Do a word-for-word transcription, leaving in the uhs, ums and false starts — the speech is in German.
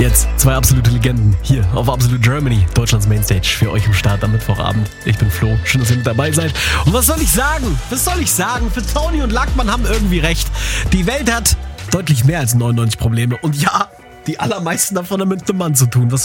Jetzt zwei absolute Legenden hier auf Absolute Germany, Deutschlands Mainstage für euch im Start am Mittwochabend. Ich bin Flo, schön, dass ihr mit dabei seid. Und was soll ich sagen? Was soll ich sagen? Für Toni und Lackmann haben irgendwie recht. Die Welt hat deutlich mehr als neunundneunzig Probleme. Und ja, die allermeisten davon haben mit einem Mann zu tun. Was